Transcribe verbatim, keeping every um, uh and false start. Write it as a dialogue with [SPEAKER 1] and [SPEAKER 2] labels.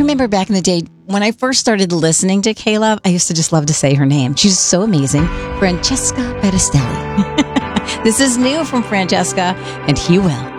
[SPEAKER 1] remember back in the day when I first started listening to K-Love, I used to just love to say her name. She's so amazing. Francesca Battistelli. This is new from Francesca, and He Will.